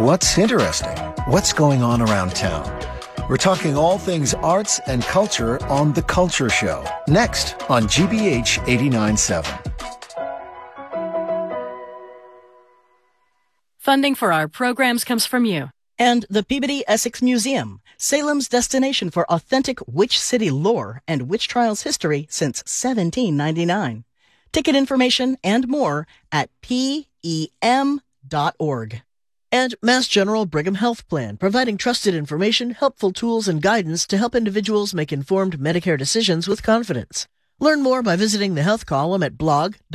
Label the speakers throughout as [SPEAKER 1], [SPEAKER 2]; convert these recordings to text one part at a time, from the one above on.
[SPEAKER 1] What's interesting? What's going on around town? We're talking all things arts and culture on The Culture Show, next on GBH 89.7.
[SPEAKER 2] Funding for our programs comes from you.
[SPEAKER 3] And the Peabody Essex Museum, Salem's destination for authentic witch city lore and witch trials history since 1799. Ticket information and more at PEM.org. And Mass General Brigham Health Plan, providing trusted information, helpful tools, and guidance to help individuals make informed Medicare decisions with confidence. Learn more by visiting the health column at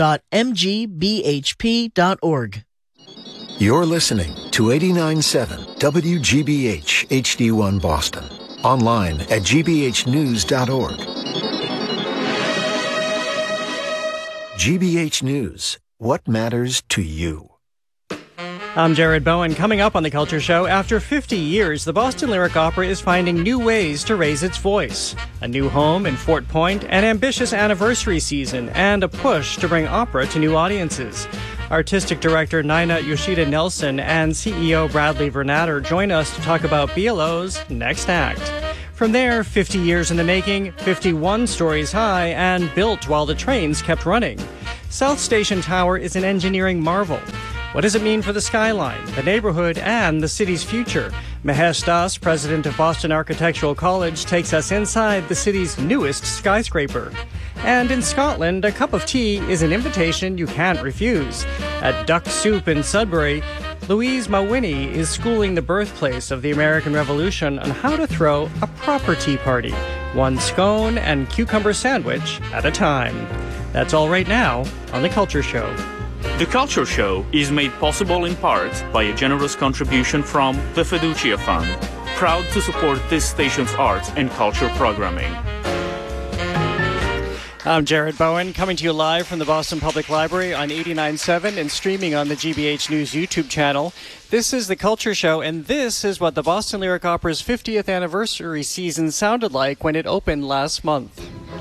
[SPEAKER 3] blog.mgbhp.org.
[SPEAKER 1] You're listening to 89.7 WGBH HD1 Boston. Online at gbhnews.org. GBH News. What matters to you?
[SPEAKER 4] I'm Jared Bowen. Coming up on The Culture Show, after 50 years, the Boston Lyric Opera is finding new ways to raise its voice. A new home in Fort Point, an ambitious anniversary season, and a push to bring opera to new audiences. Artistic Director Nina Yoshida Nelson and CEO Bradley Vernatter join us to talk about BLO's next act. From there, 50 years in the making, 51 stories high, and built while the trains kept running. South Station Tower is an engineering marvel. What does it mean for the skyline, the neighborhood, and the city's future? Mahesh Das, president of Boston Architectural College, takes us inside the city's newest skyscraper. And in Scotland, a cup of tea is an invitation you can't refuse. At Duck Soup in Sudbury, Louise Mawhinney is schooling the birthplace of the American Revolution on how to throw a proper tea party, one scone and cucumber sandwich at a time. That's all right now on The Culture Show.
[SPEAKER 5] The Culture Show is made possible in part by a generous contribution from the Fiducia Fund, proud to support this station's arts and culture programming.
[SPEAKER 4] I'm Jared Bowen, coming to you live from the Boston Public Library on 89.7 and streaming on the GBH News YouTube channel. This is The Culture Show, and this is what the Boston Lyric Opera's 50th anniversary season sounded like when it opened last month.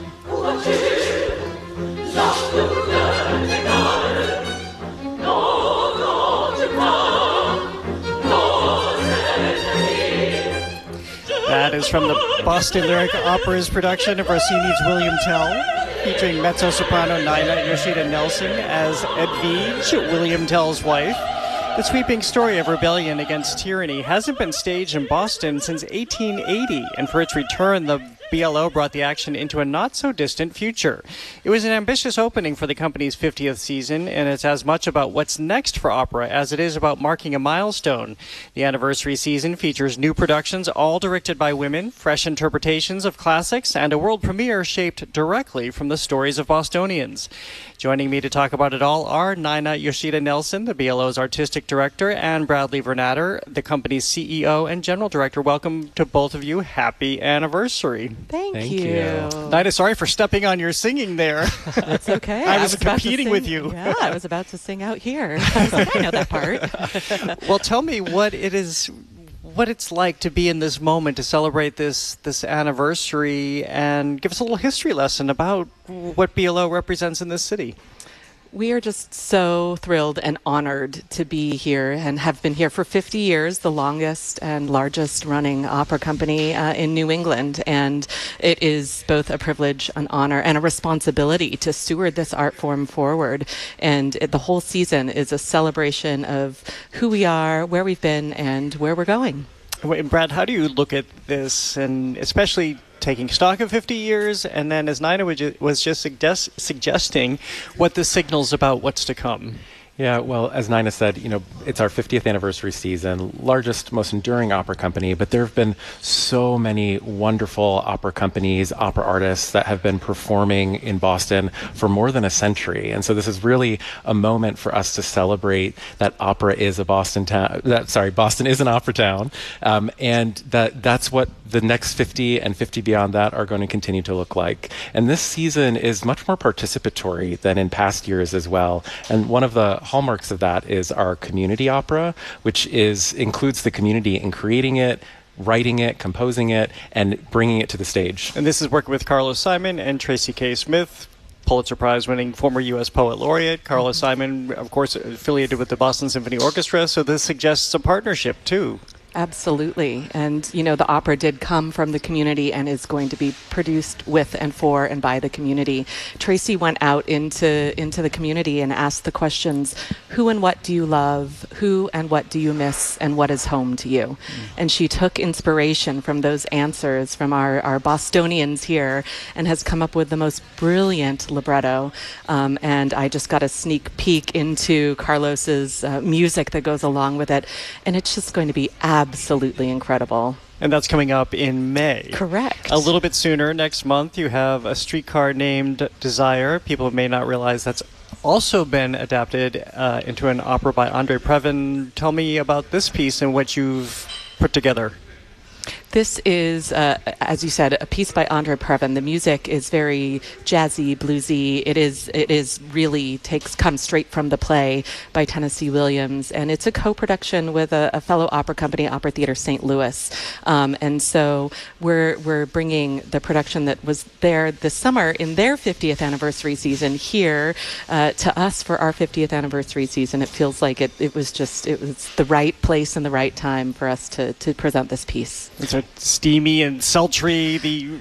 [SPEAKER 4] That is from the Boston Lyric Opera's production of Rossini's William Tell, featuring mezzo-soprano Nina Yoshida Nelson as Edwige, William Tell's wife. The sweeping story of rebellion against tyranny hasn't been staged in Boston since 1880, and for its return, the BLO brought the action into a not-so-distant future. It was an ambitious opening for the company's 50th season, and it's as much about what's next for opera as it is about marking a milestone. The anniversary season features new productions, all directed by women, fresh interpretations of classics, and a world premiere shaped directly from the stories of Bostonians. Joining me to talk about it all are Nina Yoshida Nelson, the BLO's artistic director, and Bradley Vernatter, the company's CEO and general director. Welcome to both of you. Happy anniversary.
[SPEAKER 6] Thank you.
[SPEAKER 4] Nina, sorry for stepping on your singing there.
[SPEAKER 6] That's okay.
[SPEAKER 4] I was competing with you.
[SPEAKER 6] Yeah, I was about to sing out here. I was like, I know that part.
[SPEAKER 4] Well, tell me what it's like to be in this moment, to celebrate this anniversary, and give us a little history lesson about what BLO represents in this city.
[SPEAKER 6] We are just so thrilled and honored to be here and have been here for 50 years, the longest and largest running opera company in New England. And it is both a privilege, an honor, and a responsibility to steward this art form forward. And the whole season is a celebration of who we are, where we've been, and where we're going.
[SPEAKER 4] Brad, how do you look at this, and especially taking stock of 50 years, and then as Nina was just suggesting, what this signals about what's to come?
[SPEAKER 7] Yeah, well, as Nina said, it's our 50th anniversary season, largest, most enduring opera company, but there have been so many wonderful opera companies, opera artists that have been performing in Boston for more than a century. And so this is really a moment for us to celebrate that opera is a Boston town, Boston is an opera town, and that's what the next 50 and 50 beyond that are going to continue to look like. And this season is much more participatory than in past years as well. And one of the hallmarks of that is our community opera, which includes the community in creating it, writing it, composing it, and bringing it to the stage.
[SPEAKER 4] And this is working with Carlos Simon and Tracy K. Smith. Pulitzer Prize-winning former U.S. Poet Laureate. Carlos Simon, of course, affiliated with the Boston Symphony Orchestra, so this suggests a partnership, too.
[SPEAKER 6] Absolutely. And, the opera did come from the community and is going to be produced with and for and by the community. Tracy went out into the community and asked the questions, who and what do you love? Who and what do you miss? And what is home to you? And she took inspiration from those answers from our Bostonians here and has come up with the most brilliant libretto. And I just got a sneak peek into Carlos's music that goes along with it. And it's just going to be absolutely incredible.
[SPEAKER 4] And that's coming up in May.
[SPEAKER 6] Correct.
[SPEAKER 4] A little bit sooner, next month, you have A Streetcar Named Desire. People may not realize that's also been adapted into an opera by Andre Previn. Tell me about this piece and what you've put together.
[SPEAKER 6] This is, as you said, a piece by Andre Previn. The music is very jazzy, bluesy. It is really comes straight from the play by Tennessee Williams, and it's a co-production with a fellow opera company, Opera Theater St. Louis. And so we're bringing the production that was there this summer in their 50th anniversary season here to us for our 50th anniversary season. It feels like it was the right place and the right time for us to present this piece.
[SPEAKER 4] It's a steamy and sultry,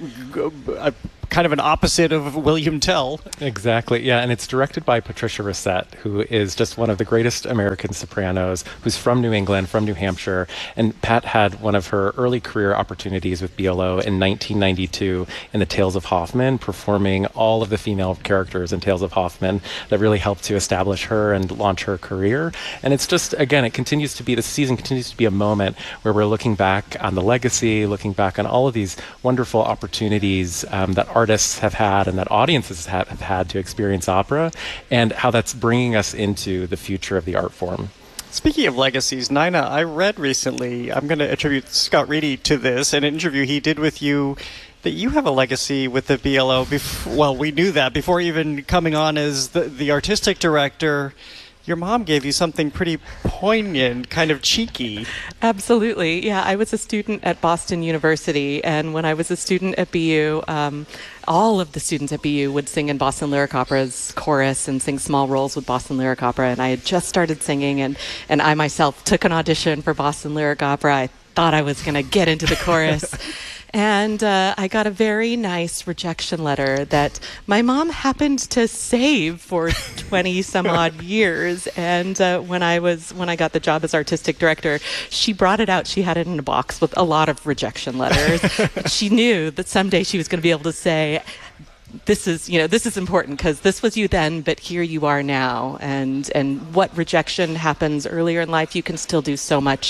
[SPEAKER 4] kind of an opposite of William Tell.
[SPEAKER 7] Exactly, yeah, and it's directed by Patricia Rissette, who is just one of the greatest American sopranos, who's from New England, from New Hampshire, and Pat had one of her early career opportunities with BLO in 1992 in The Tales of Hoffman, performing all of the female characters in Tales of Hoffman that really helped to establish her and launch her career. And it's just, again, the season continues to be a moment where we're looking back on the legacy, looking back on all of these wonderful opportunities that artists have had and that audiences have had to experience opera, and how that's bringing us into the future of the art form.
[SPEAKER 4] Speaking of legacies, Nina, I read recently, I'm going to attribute Scott Reedy to this, an interview he did with you, that you have a legacy with the BLO. We knew that before even coming on as the artistic director. Your mom gave you something pretty poignant, kind of cheeky.
[SPEAKER 6] Absolutely. Yeah, I was a student at Boston University, and when I was a student at BU, all of the students at BU would sing in Boston Lyric Opera's chorus and sing small roles with Boston Lyric Opera, and I had just started singing, and I myself took an audition for Boston Lyric Opera. I thought I was going to get into the chorus. And I got a very nice rejection letter that my mom happened to save for 20 some odd years. And when I got the job as artistic director, she brought it out. She had it in a box with a lot of rejection letters. She knew that someday she was going to be able to say, this is important because this was you then, but here you are now. And what rejection happens earlier in life, you can still do so much,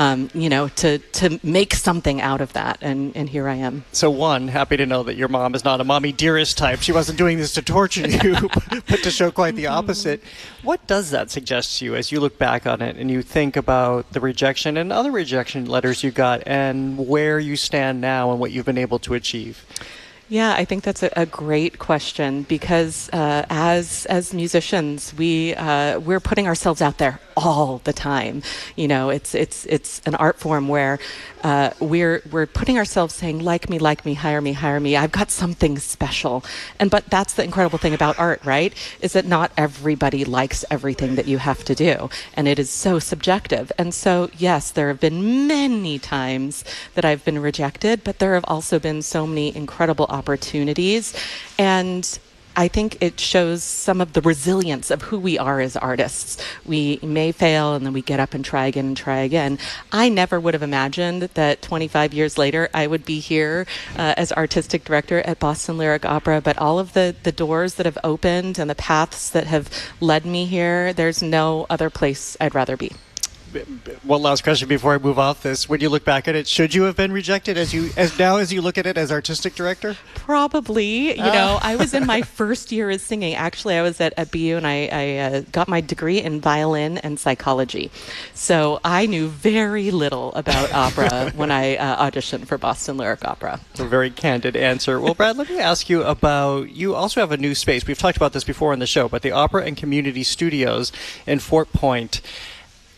[SPEAKER 6] to make something out of that. And here I am.
[SPEAKER 4] So happy to know that your mom is not a mommy dearest type. She wasn't doing this to torture you, but to show quite the opposite. What does that suggest to you as you look back on it and you think about the rejection and other rejection letters you got and where you stand now and what you've been able to achieve?
[SPEAKER 6] Yeah, I think that's a great question because as musicians, we're putting ourselves out there all the time. It's an art form where we're putting ourselves saying, like me, hire me. I've got something special. But that's the incredible thing about art, right? Is that not everybody likes everything that you have to do. And it is so subjective. And so, yes, there have been many times that I've been rejected, but there have also been so many incredible opportunities. And I think it shows some of the resilience of who we are as artists. We may fail and then we get up and try again. I never would have imagined that 25 years later I would be here as artistic director at Boston Lyric Opera, but all of the doors that have opened and the paths that have led me here, there's no other place I'd rather be.
[SPEAKER 4] One last question before I move off this. When you look back at it, should you have been rejected as you look at it as artistic director?
[SPEAKER 6] Probably. I was in my first year as singing. Actually, I was at BU and I got my degree in violin and psychology. So I knew very little about opera when I auditioned for Boston Lyric Opera.
[SPEAKER 4] A very candid answer. Well, Brad, let me ask you about, you also have a new space. We've talked about this before on the show, but the Opera and Community Studios in Fort Point.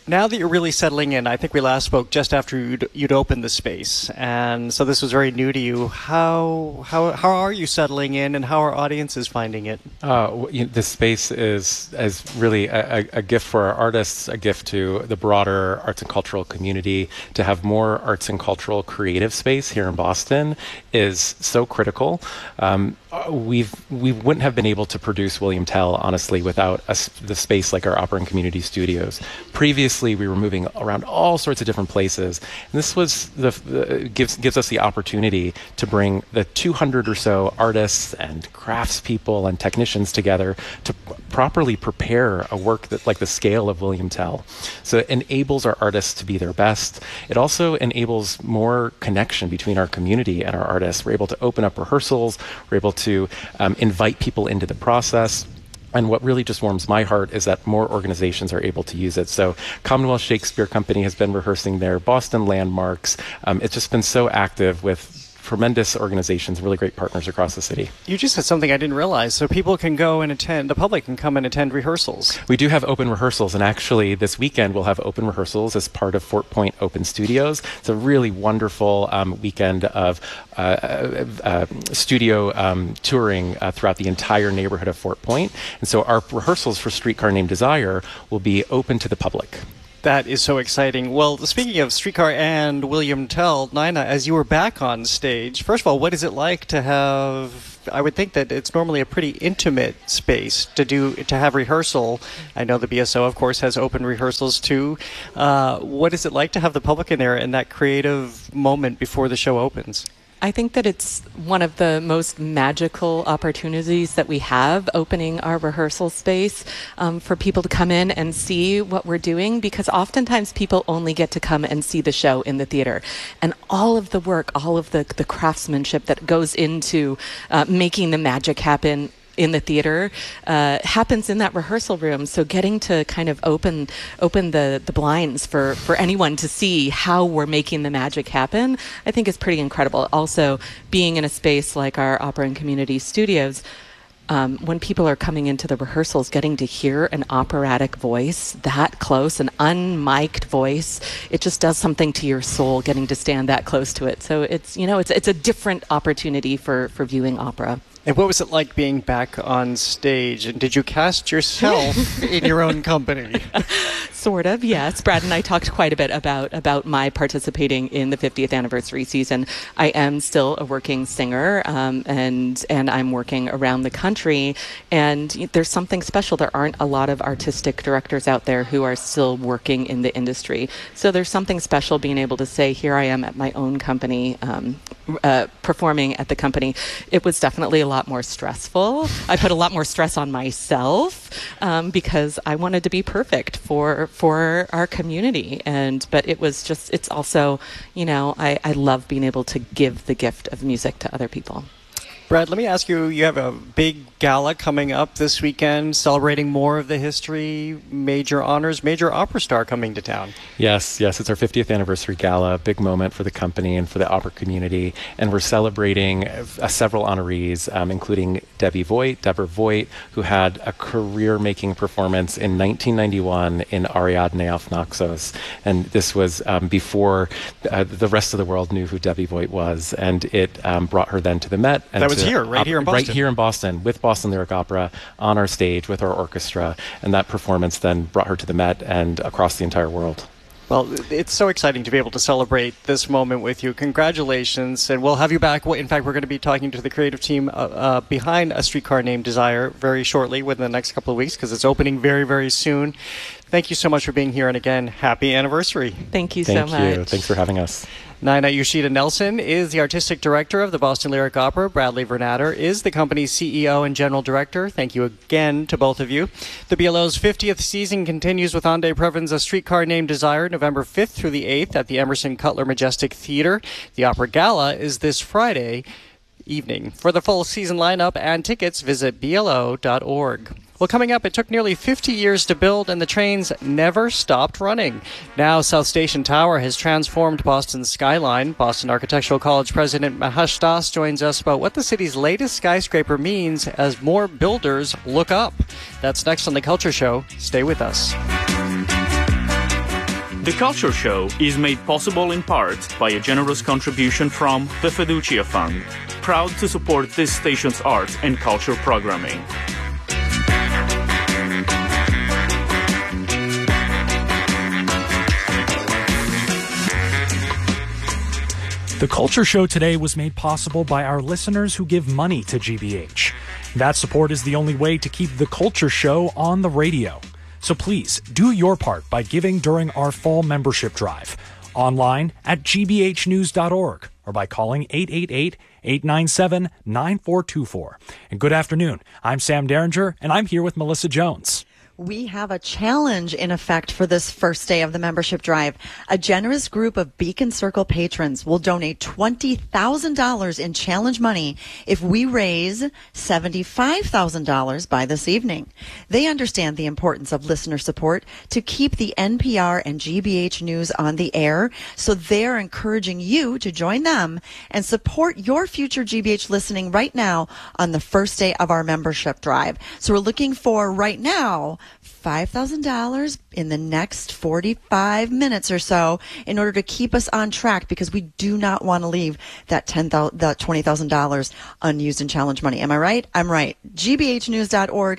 [SPEAKER 4] Now that you're really settling in, I think we last spoke just after you'd opened the space, and so this was very new to you. How are you settling in, and how are audiences finding it?
[SPEAKER 7] This space is really a gift for our artists, a gift to the broader arts and cultural community. To have more arts and cultural creative space here in Boston is so critical. We wouldn't have been able to produce William Tell, honestly, without the space like our Opera and Community Studios. Previously, we were moving around all sorts of different places, and this was gives us the opportunity to bring the 200 or so artists and craftspeople and technicians together to properly prepare a work that like the scale of William Tell. So it enables our artists to be their best. It also enables more connection between our community and our artists. We're able to open up rehearsals. We're able to invite people into the process. And what really just warms my heart is that more organizations are able to use it. So Commonwealth Shakespeare Company has been rehearsing there, Boston Landmarks. It's just been so active with tremendous organizations, really great partners across the city.
[SPEAKER 4] You just said something I didn't realize. So people can go and attend, the public can come and attend rehearsals.
[SPEAKER 7] We do have open rehearsals, and actually this weekend we'll have open rehearsals as part of Fort Point Open Studios. It's a really wonderful weekend of studio touring throughout the entire neighborhood of Fort Point. And so our rehearsals for Streetcar Named Desire will be open to the public.
[SPEAKER 4] That is so exciting. Well, speaking of Streetcar and William Tell, Nina, as you were back on stage, first of all, what is it like to have, I would think that it's normally a pretty intimate space to have rehearsal. I know the BSO, of course, has open rehearsals too. What is it like to have the public in there in that creative moment before the show opens?
[SPEAKER 6] I think that it's one of the most magical opportunities that we have, opening our rehearsal space for people to come in and see what we're doing, because oftentimes people only get to come and see the show in the theater. And all of the work, all of the craftsmanship that goes into making the magic happen in the theater happens in that rehearsal room. So getting to kind of open the blinds for anyone to see how we're making the magic happen, I think is pretty incredible. Also, being in a space like our Opera and Community Studios, when people are coming into the rehearsals, getting to hear an operatic voice that close, an unmiked voice, it just does something to your soul, getting to stand that close to it. So it's a different opportunity for viewing opera.
[SPEAKER 4] And what was it like being back on stage? And did you cast yourself in your own company?
[SPEAKER 6] Sort of, yes. Brad and I talked quite a bit about my participating in the 50th anniversary season. I am still a working singer, and I'm working around the country. And there's something special. There aren't a lot of artistic directors out there who are still working in the industry. So there's something special being able to say, here I am at my own company, performing at the company. It was definitely a lot more stressful. I put a lot more stress on myself because I wanted to be perfect for our community. But it's also, I love being able to give the gift of music to other people.
[SPEAKER 4] Brad, let me ask you, you have a big gala coming up this weekend, celebrating more of the history, major honors, major opera star coming to town. Yes, it's our 50th anniversary gala, a big moment for the company and for the opera community. And we're celebrating several honorees, including Deborah Voigt, who had a career-making performance in 1991 in Ariadne auf Naxos. And this was before the rest of the world knew who Debbie Voigt was. And it brought her then to the Met. And that was right here in Boston. Right here in Boston, with Boston Lyric Opera, on our stage, with our orchestra. And that performance then brought her to the Met and across the entire world. Well, it's so exciting to be able to celebrate this moment with you. Congratulations, and we'll have you back. In fact, we're going to be talking to the creative team behind A Streetcar Named Desire very shortly, within the next couple of weeks, because it's opening very, very soon. Thank you so much for being here, and again, happy anniversary.
[SPEAKER 6] Thank you so much.
[SPEAKER 7] Thank you. Thanks for having us.
[SPEAKER 4] Nina Yoshida Nelson is the artistic director of the Boston Lyric Opera. Bradley Vernatter is the company's CEO and general director. Thank you again to both of you. The BLO's 50th season continues with Ande Previn's A Streetcar Named Desire, November 5th through the 8th at the Emerson Cutler Majestic Theater. The Opera Gala is this Friday evening. For the full season lineup and tickets, visit BLO.org. Well, coming up, it took nearly 50 years to build, and the trains never stopped running. Now, South Station Tower has transformed Boston's skyline. Boston Architectural College President Mahesh Das joins us about what the city's latest skyscraper means as more builders look up. That's next on The Culture Show. Stay with us.
[SPEAKER 5] The Culture Show is made possible in part by a generous contribution from the Fiducia Fund, proud to support this station's arts and culture programming.
[SPEAKER 8] The Culture Show today was made possible by our listeners who give money to GBH. That support is the only way to keep The Culture Show on the radio. So please, do your part by giving during our fall membership drive, online at gbhnews.org or by calling 888-897-9424. And good afternoon. I'm Sam Derringer, and I'm here with Melissa Jones.
[SPEAKER 9] We have a challenge in effect for this first day of the membership drive. A generous group of Beacon Circle patrons will donate $20,000 in challenge money if we raise $75,000 by this evening. They understand the importance of listener support to keep the NPR and GBH News on the air, so they're encouraging you to join them and support your future GBH listening right now on the first day of our membership drive. So we're looking for right now $5,000 in the next 45 minutes or so in order to keep us on track, because we do not want to leave that $20,000 unused in challenge money. Am I right? I'm right. gbhnews.org,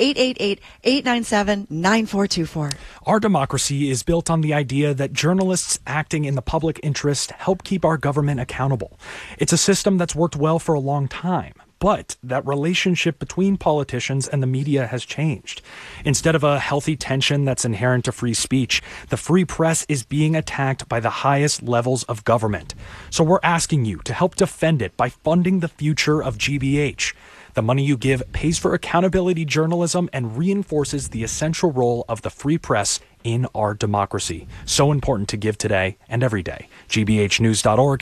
[SPEAKER 9] 888-897-9424.
[SPEAKER 8] Our democracy is built on the idea that journalists acting in the public interest help keep our government accountable. It's a system that's worked well for a long time. But that relationship between politicians and the media has changed. Instead of a healthy tension that's inherent to free speech, the free press is being attacked by the highest levels of government. So we're asking you to help defend it by funding the future of GBH. The money you give pays for accountability journalism and reinforces the essential role of the free press in our democracy. So important to give today and every day. gbhnews.org,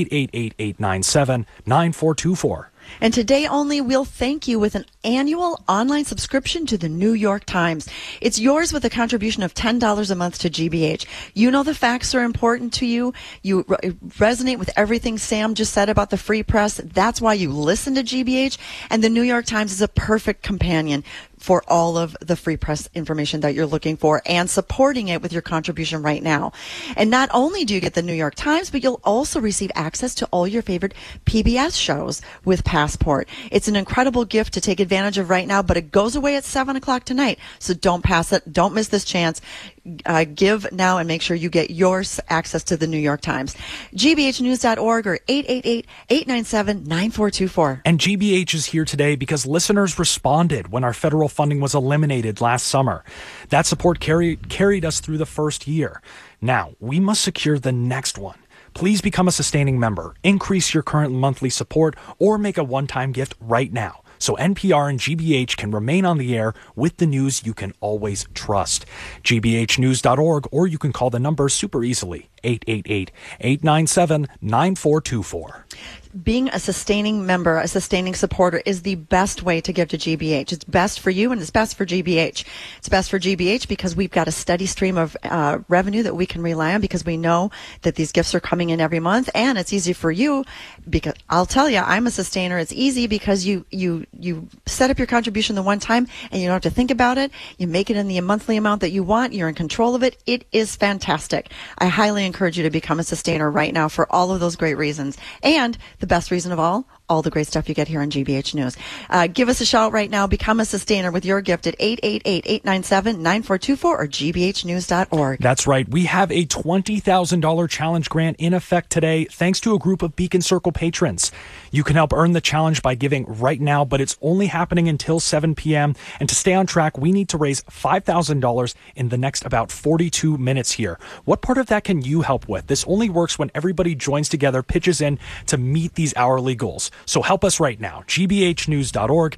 [SPEAKER 8] 888-897-9424.
[SPEAKER 9] And today only, we'll thank you with an annual online subscription to the New York Times. It's yours with a contribution of $10 a month to GBH. You know the facts are important to you. You resonate with everything Sam just said about the free press. That's why you listen to GBH. And the New York Times is a perfect companion for all of the free press information that you're looking for, and supporting it with your contribution right now. And not only do you get the New York Times, but you'll also receive access to all your favorite PBS shows with Passport. It's an incredible gift to take advantage of right now, but it goes away at 7 o'clock tonight. So don't pass it. Don't miss this chance. Give now and make sure you get your access to the New York Times. gbhnews.org or 888-897-9424.
[SPEAKER 8] And GBH is here today because listeners responded when our federal funding was eliminated last summer. That support carried us through the first year. Now, we must secure the next one. Please become a sustaining member, increase your current monthly support, or make a one-time gift right now, so NPR and GBH can remain on the air with the news you can always trust. gbhnews.org, or you can call the number super easily, 888-897-9424.
[SPEAKER 9] Being a sustaining member, a sustaining supporter, is the best way to give to GBH. It's best for you and it's best for GBH. It's best for GBH because we've got a steady stream of revenue that we can rely on, because we know that these gifts are coming in every month, and it's easy for you because I'll tell you, I'm a sustainer. It's easy because you set up your contribution the one time and you don't have to think about it. You make it in the monthly amount that you want. You're in control of it. It is fantastic. I highly encourage you to become a sustainer right now for all of those great reasons. And the best reason of all the great stuff you get here on GBH News. Give us a shout right now. Become a sustainer with your gift at 888-897-9424 or gbhnews.org.
[SPEAKER 8] That's right. We have a $20,000 challenge grant in effect today, thanks to a group of Beacon Circle patrons. You can help earn the challenge by giving right now, but it's only happening until 7 p.m. And to stay on track, we need to raise $5,000 in the next about 42 minutes here. What part of that can you help with? This only works when everybody joins together, pitches in to meet these hourly goals. So help us right now. gbhnews.org,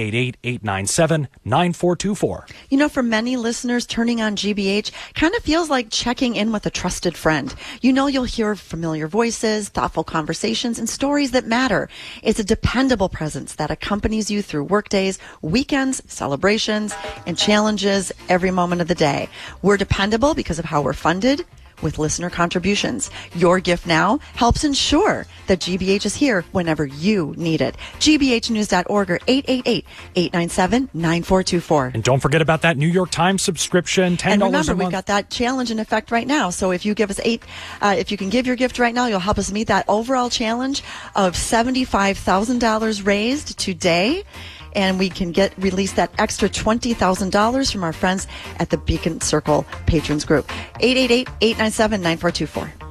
[SPEAKER 8] 888-897-9424.
[SPEAKER 9] You know, for many listeners, turning on GBH kind of feels like checking in with a trusted friend. You know, you'll hear familiar voices, thoughtful conversations, and stories that matter. It's a dependable presence that accompanies you through workdays, weekends, celebrations, and challenges every moment of the day. We're dependable because of how we're funded. with listener contributions. Your gift now helps ensure that GBH is here whenever you need it. GBHnews.org or 888-897-9424.
[SPEAKER 8] And don't forget about that New York Times subscription, $10
[SPEAKER 9] and remember,
[SPEAKER 8] a month.
[SPEAKER 9] We've got that challenge in effect right now. So if you give us if you can give your gift right now, you'll help us meet that overall challenge of $75,000 raised today. And we can release that extra $20,000 from our friends at the Beacon Circle Patrons Group. 888-897-9424.